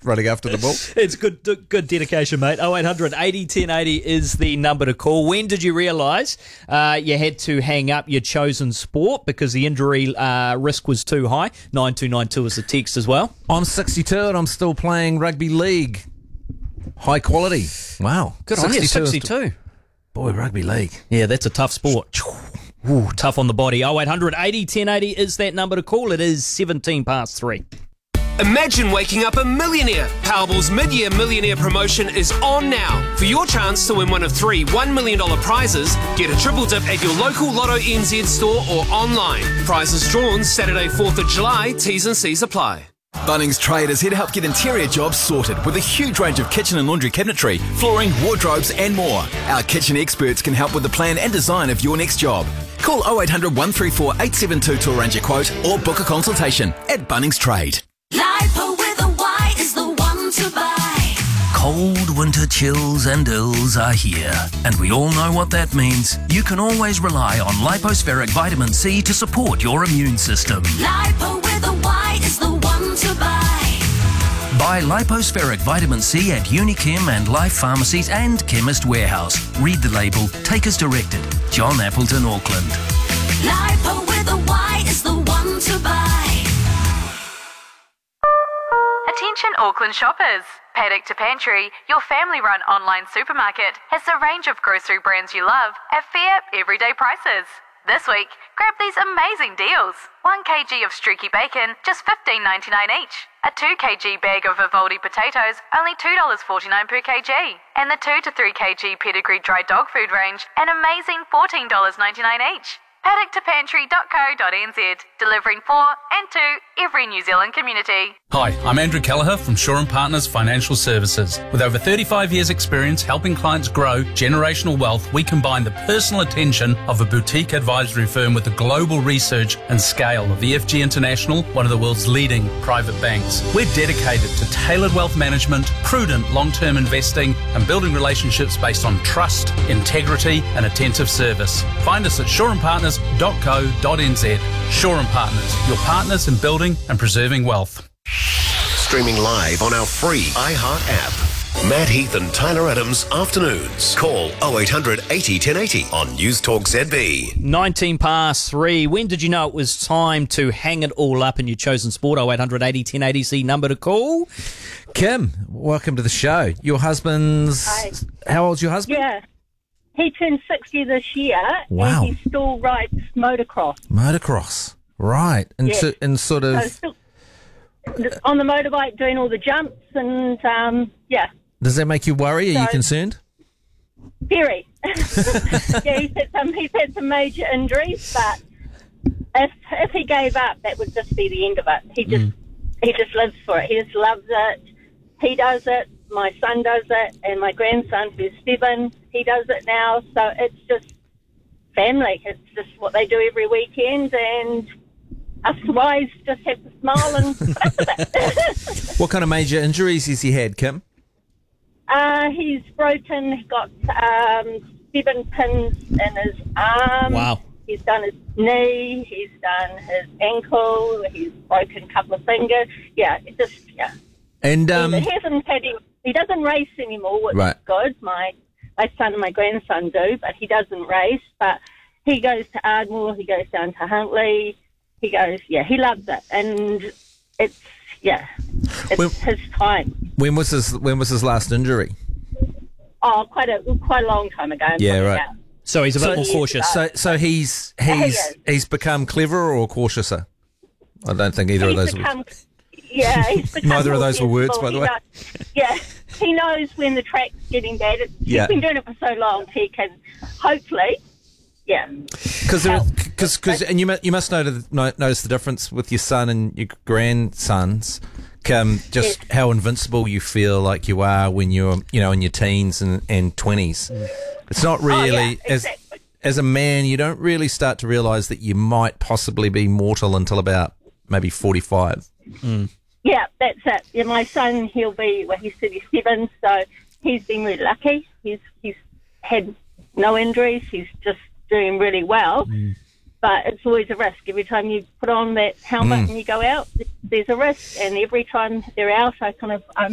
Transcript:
running after the ball. It's good dedication, mate. 0800 80 1080 is the number to call. When did you realise you had to hang up your chosen sport because the injury risk was too high? 9292 is the text as well. I'm 62 and I'm still playing rugby league. High quality. Wow. Good on you, 62. Boy, rugby league. Yeah, that's a tough sport. Ooh, tough on the body. 0800 80 1080 is that number to call. It is 17 past 3. Imagine waking up a millionaire. Powerball's mid-year millionaire promotion is on now. For your chance to win one of 3 $1 million prizes, get a triple dip at your local Lotto NZ store or online. Prizes drawn Saturday 4th of July. T's and C's apply. Bunnings Trade is here to help get interior jobs sorted with a huge range of kitchen and laundry cabinetry, flooring, wardrobes and more. Our kitchen experts can help with the plan and design of your next job. Call 0800 134 872 to arrange a quote or book a consultation at Bunnings Trade. Lipo with a Y is the one to buy. Cold winter chills and ills are here, and we all know what that means. You can always rely on Lipospheric Vitamin C to support your immune system. Lipo with a Y is the one to buy. Buy Lipospheric Vitamin C at Unichem and Life Pharmacies and Chemist Warehouse. Read the label, take as directed. John Appleton, Auckland. Lipo with a Y is the one to buy. Attention Auckland shoppers. Paddock to Pantry, your family-run online supermarket, has a range of grocery brands you love at fair, everyday prices. This week, grab these amazing deals. 1 kg of streaky bacon, just $15.99 each. A 2 kg bag of Vivaldi potatoes, only $2.49 per kg. And the 2 to 3 kg pedigree dry dog food range, an amazing $14.99 each. paddock2pantry.co.nz, delivering for and to every New Zealand community. Hi, I'm Andrew Kelleher from Shore & Partners Financial Services. With over 35 years' experience helping clients grow generational wealth, we combine the personal attention of a boutique advisory firm with the global research and scale of EFG International, one of the world's leading private banks. We're dedicated to tailored wealth management, prudent long-term investing, and building relationships based on trust, integrity, and attentive service. Find us at shoreandpartners.co.nz. Shore & Partners, your partners in building and preserving wealth. Streaming live on our free iHeart app. Matt Heath and Tyler Adams Afternoons. Call 0800 80 1080 on News Talk ZB. 19 past 3. When did you know it was time to hang it all up in your chosen sport? 0800 80 1080 is the number to call. Kim, welcome to the show. Your husband's... Hi. How old's your husband? Yeah. He turned 60 this year, Wow. and he still rides motocross. Motocross. Right. And, Yeah. and sort So of... still on the motorbike, doing all the jumps, and yeah, Does that make you worry? Are you So- concerned? very. Yeah, he's had some major injuries, but if he gave up, that would just be the end of it. He just lives for it. He just loves it. He does it. My son does it, and my grandson, who's 7, he does it now. So it's just family. It's just what they do every weekend, and us wives just have to smile and put up with it. What kind of major injuries has he had, Kim? He's broken. He got 7 pins in his arm. Wow. He's done his knee. He's done his ankle. He's broken a couple of fingers. Yeah, it just And he hasn't had. He doesn't race anymore, which Right. is good. My son and my grandson do, but he doesn't race. But he goes to Ardmore. He goes down to Huntley. He goes. Yeah, he loves it, and it's his time. when was his last injury? Oh, quite a long time ago. Yeah, right. So he's a bit more cautious. So he's become cleverer or cautiouser? I don't think either of those. He's become Neither of more those were words, by the way. Yeah, he knows when the track's getting bad. Yeah. He's been doing it for so long, he can hopefully, Because and you must notice the difference with your son and your grandsons. Just how invincible you feel like you are when you're in your teens and 20s. It's not really as a man, you don't really start to realise that you might possibly be mortal until about maybe 45. Yeah, that's it. Yeah, my son, he's 37, so he's been really lucky. He's had no injuries. He's just doing really well. But it's always a risk. Every time you put on that helmet and you go out, there's a risk. And every time they're out, I'm